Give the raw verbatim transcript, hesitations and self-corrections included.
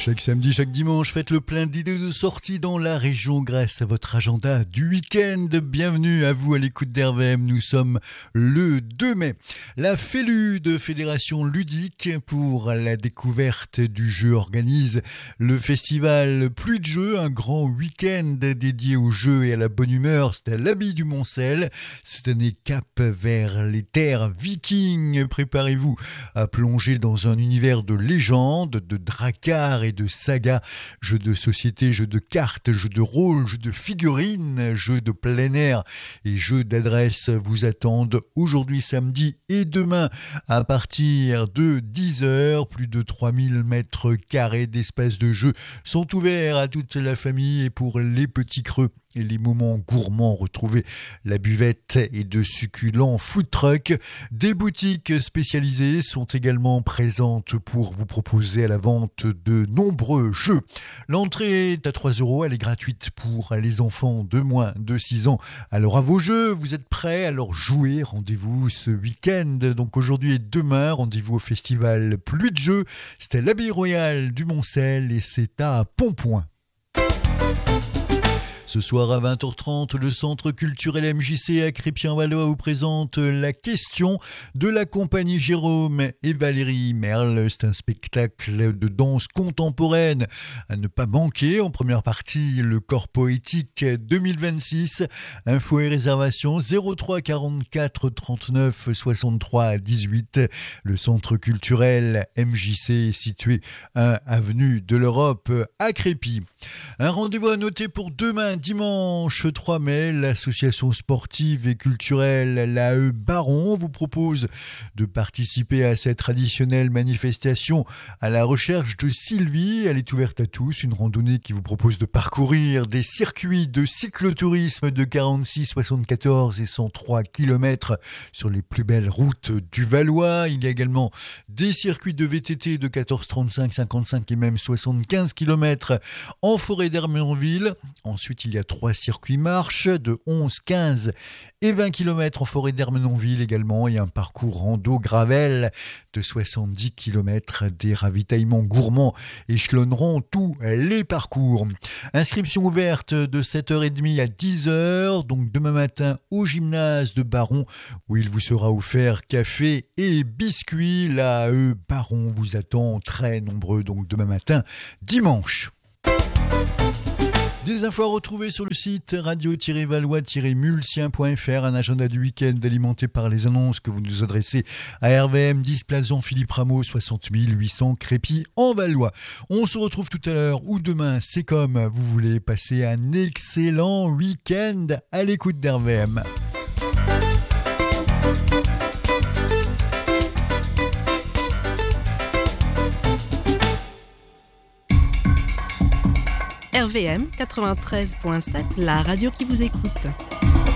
Chaque samedi, chaque dimanche, faites le plein d'idées de sortie dans la région grâce à votre agenda du week-end. Bienvenue à vous à l'écoute d'R V M. Nous sommes le deux mai. La Félude, Fédération ludique pour la découverte du jeu, organise le festival Pluie de jeux, un grand week-end dédié au jeu et à la bonne humeur. C'est à l'Abbaye du Moncel. Cette année, cap vers les terres vikings. Préparez-vous à plonger dans un univers de légendes, de dracars et de sagas, jeux de société, jeux de cartes, jeux de rôle, jeux de figurines, jeux de plein air et jeux d'adresse vous attendent aujourd'hui samedi et demain à partir de dix heures. Plus de trois mille mètres carrés d'espace de jeu sont ouverts à toute la famille et pour les petits creux et les moments gourmands, retrouvez la buvette et de succulents food trucks. Des boutiques spécialisées sont également présentes pour vous proposer à la vente de nombreux jeux. L'entrée est à trois euros, elle est gratuite pour les enfants de moins de six ans. Alors à vos jeux, vous êtes prêts? Alors jouez, rendez-vous ce week-end. Donc aujourd'hui et demain, rendez-vous au festival Pluie de jeux. C'est à l'Abbaye Royale du Moncel et c'est à Pontpoint. Ce soir à vingt heures trente, le Centre culturel M J C à Crépy-en-Valois vous présente la question de la compagnie Jérôme et Valérie Merle. C'est un spectacle de danse contemporaine à ne pas manquer. En première partie, le Corps poétique deux mille vingt-six. Infos et réservations zéro trois quarante-quatre trente-neuf soixante-trois dix-huit. Le Centre culturel M J C est situé à avenue de l'Europe à Crépy. Un rendez-vous à noter pour demain, dimanche trois mai, l'association sportive et culturelle l'A E Baron vous propose de participer à cette traditionnelle manifestation à la recherche de Sylvie. Elle est ouverte à tous, une randonnée qui vous propose de parcourir des circuits de cyclotourisme de quarante-six, soixante-quatorze et cent trois kilomètres sur les plus belles routes du Valois. Il y a également des circuits de V T T de quatorze, trente-cinq, cinquante-cinq et même soixante-quinze kilomètres en forêt d'Hermenonville. Ensuite, il y a trois circuits marche de onze, quinze et vingt kilomètres en forêt d'Hermenonville également et un parcours rando gravel de soixante-dix kilomètres. Des ravitaillements gourmands échelonneront tous les parcours. Inscription ouverte de sept heures trente à dix heures, donc demain matin au gymnase de Baron où il vous sera offert café et biscuits. L'A E Baron vous attend très nombreux donc demain matin, dimanche. Des infos à retrouver sur le site radio-valois-mulsien point f r, un agenda du week-end alimenté par les annonces que vous nous adressez à R V M, dix place Jean-Philippe Rameau, soixante mille huit cents Crépy en Valois. On se retrouve tout à l'heure ou demain, c'est comme vous voulez. Passer un excellent week-end à l'écoute d'R V M. R V M quatre-vingt-treize point sept, la radio qui vous écoute.